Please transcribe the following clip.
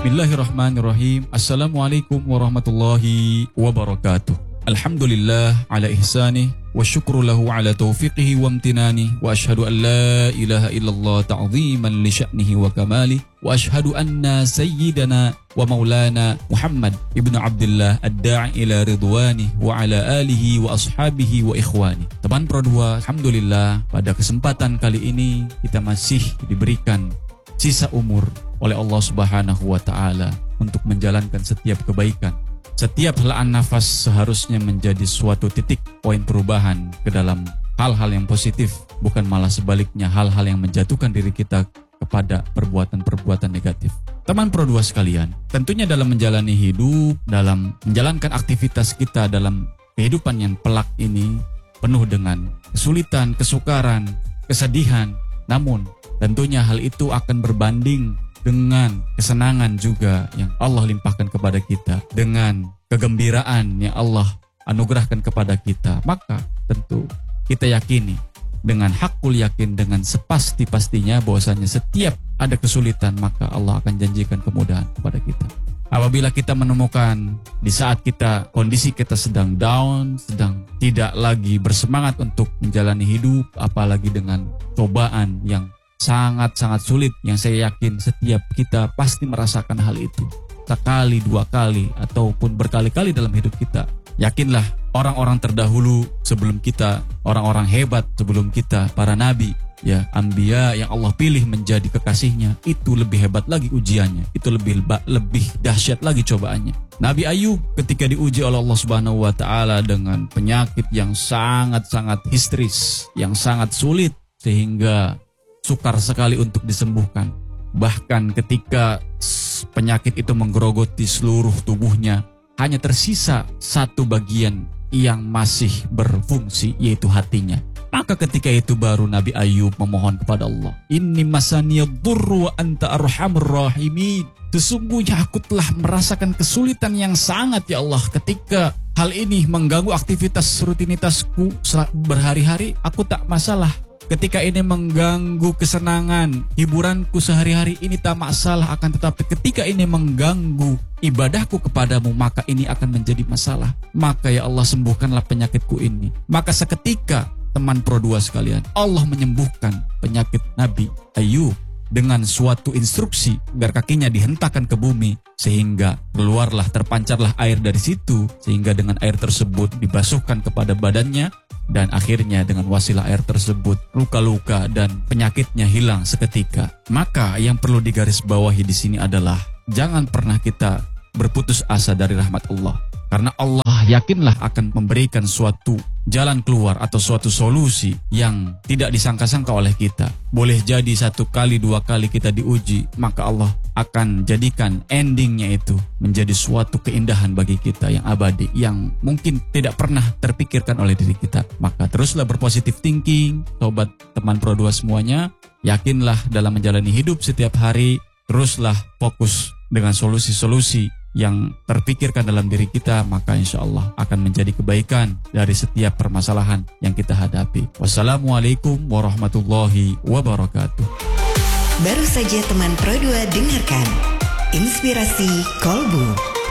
Bismillahirrahmanirrahim. Assalamualaikum warahmatullahi wabarakatuh. Alhamdulillah ala ihsanih wa syukru lahu ala taufiqihi wa amtinani wa ashhadu an la ilaha illallah ta'ziman li sya'nihi wa kamali wa ashhadu anna sayyidana wa maulana Muhammad ibnu Abdullah ad-da'i ila ridwani wa ala alihi wa ashabihi wa ikhwani. Teman Pro 2, alhamdulillah pada kesempatan kali ini kita masih diberikan sisa umur oleh Allah Subhanahu wa Ta'ala untuk menjalankan setiap kebaikan. Setiap helaan nafas seharusnya menjadi suatu titik poin perubahan ke dalam hal-hal yang positif, bukan malah sebaliknya hal-hal yang menjatuhkan diri kita kepada perbuatan-perbuatan negatif. Teman Pro 2 sekalian, tentunya dalam menjalani hidup, dalam menjalankan aktivitas kita dalam kehidupan yang pelak ini penuh dengan kesulitan, kesukaran, kesedihan, namun tentunya hal itu akan berbanding dengan kesenangan juga yang Allah limpahkan kepada kita, dengan kegembiraan yang Allah anugerahkan kepada kita. Maka tentu kita yakini dengan hakul yakin, dengan sepasti-pastinya bahwasanya setiap ada kesulitan maka Allah akan janjikan kemudahan kepada kita. Apabila kita menemukan di saat kondisi kita sedang down, sedang tidak lagi bersemangat untuk menjalani hidup, apalagi dengan cobaan yang sangat-sangat sulit, yang saya yakin setiap kita pasti merasakan hal itu sekali, dua kali, ataupun berkali-kali dalam hidup kita. Yakinlah orang-orang terdahulu sebelum kita, orang-orang hebat sebelum kita, para nabi, ya, anbiya yang Allah pilih menjadi kekasihnya, itu lebih hebat lagi ujiannya, itu lebih dahsyat lagi cobaannya. Nabi Ayub ketika diuji oleh Allah Subhanahu wa Ta'ala dengan penyakit yang sangat-sangat histeris, yang sangat sulit sehingga sukar sekali untuk disembuhkan. Bahkan ketika penyakit itu menggerogoti seluruh tubuhnya, hanya tersisa satu bagian yang masih berfungsi, yaitu hatinya. Maka ketika itu baru Nabi Ayub memohon kepada Allah, Inni masaniyadurru wa anta arhamur rahimin. Sesungguhnya aku telah merasakan kesulitan yang sangat ya Allah, ketika hal ini mengganggu aktivitas rutinitasku berhari-hari, aku tak masalah. Ketika ini mengganggu kesenangan, hiburanku sehari-hari, ini tak masalah. Akan tetapi ketika ini mengganggu ibadahku kepadamu, maka ini akan menjadi masalah. Maka ya Allah, sembuhkanlah penyakitku ini. Maka seketika, teman Pro 2 sekalian, Allah menyembuhkan penyakit Nabi Ayub dengan suatu instruksi agar kakinya dihentakkan ke bumi, sehingga keluarlah, terpancarlah air dari situ, sehingga dengan air tersebut dibasuhkan kepada badannya, dan akhirnya dengan wasilah air tersebut luka-luka dan penyakitnya hilang seketika. Maka yang perlu digarisbawahi di sini adalah jangan pernah kita berputus asa dari rahmat Allah, karena Allah yakinlah akan memberikan suatu jalan keluar atau suatu solusi yang tidak disangka-sangka oleh kita. Boleh jadi satu kali, dua kali kita diuji, maka Allah akan jadikan endingnya itu menjadi suatu keindahan bagi kita yang abadi, yang mungkin tidak pernah terpikirkan oleh diri kita. Maka teruslah berpositif thinking, sobat teman Pro 2 semuanya. Yakinlah dalam menjalani hidup setiap hari, teruslah fokus dengan solusi-solusi yang terpikirkan dalam diri kita, maka insya Allah akan menjadi kebaikan dari setiap permasalahan yang kita hadapi. Wassalamualaikum warahmatullahi wabarakatuh. Baru saja teman Pro 2 dengarkan Inspirasi Kolbu.